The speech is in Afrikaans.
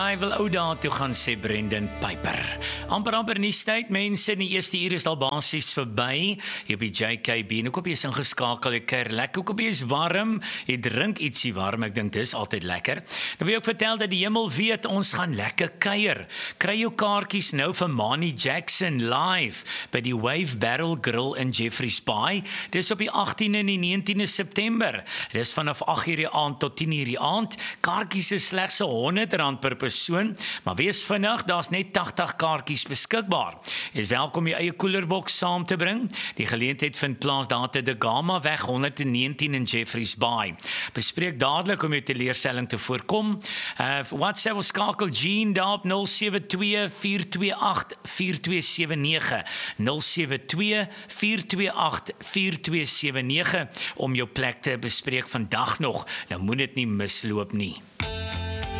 Hy wil ou dae toe gaan, sê Brendan Piper. Amper nuustyd, mense, in die eerste uur is al basies verby. Hier op die JKB, en ek hoop jy is ingeskakel, jy kuier lekker, ek hoop jy is warm, jy drink ietsie warm, ek dink dis altyd lekker. Nou wil ek vertel dat die hemel weet, ons gaan lekker kuier. Kry jou kaartjies nou vir Manny Jackson live by die Wave Barrel Grill in Jeffreys Bay. Dis op die 18e en die 19e September. Dis vanaf 8:00 die aand tot 10:00 die aand. Kaartjies is slegs R100 per persoon, maar wees vinnig, daar's net 80 kaartjies beskikbaar. Jy is welkom jou eie koelerboks saam te bring. Die geleentheid vind plaas daar te De Gama weg 119 in Jeffreys Bay. Bespreek dadelik om jou teleurstelling te voorkom. WhatsApp of skakel Jean daar op 072-428-4279 072-428-4279 om jou plek te bespreek vandag nog. Nou moet dit nie misloop nie.